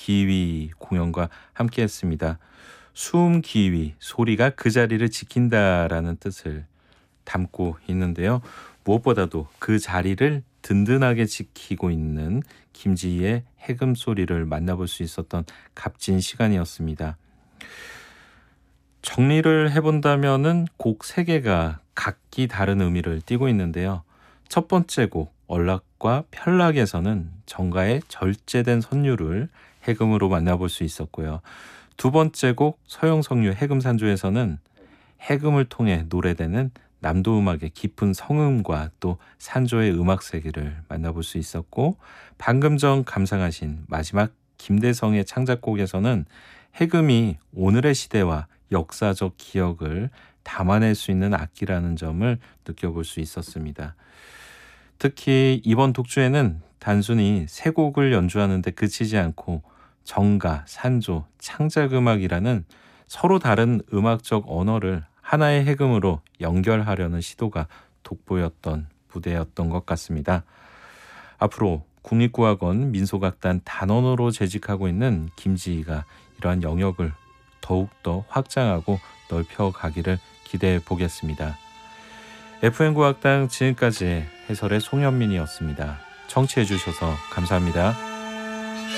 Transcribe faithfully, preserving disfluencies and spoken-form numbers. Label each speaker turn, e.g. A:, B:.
A: 기위 공연과 함께했습니다. 수음 기위, 소리가 그 자리를 지킨다라는 뜻을 담고 있는데요. 무엇보다도 그 자리를 든든하게 지키고 있는 김지희의 해금 소리를 만나볼 수 있었던 값진 시간이었습니다. 정리를 해본다면은 곡 세 개가 각기 다른 의미를 띠고 있는데요. 첫 번째 곡 얼락과 편락에서는 정가의 절제된 선율을 해금으로 만나볼 수 있었고요. 두 번째 곡 서영석류 해금산조에서는 해금을 통해 노래되는 남도 음악의 깊은 성음과 또 산조의 음악 세계를 만나볼 수 있었고, 방금 전 감상하신 마지막 김대성의 창작곡에서는 해금이 오늘의 시대와 역사적 기억을 담아낼 수 있는 악기라는 점을 느껴볼 수 있었습니다. 특히 이번 독주에는 단순히 세 곡을 연주하는 데 그치지 않고 정가, 산조, 창작음악이라는 서로 다른 음악적 언어를 하나의 해금으로 연결하려는 시도가 돋보였던 무대였던 것 같습니다. 앞으로 국립국악원 민속악단 단원으로 재직하고 있는 김지희가 이러한 영역을 더욱더 확장하고 넓혀가기를 기대해 보겠습니다. 에프엠 국악당 지금까지 해설의 송현민이었습니다. 청취해 주셔서 감사합니다.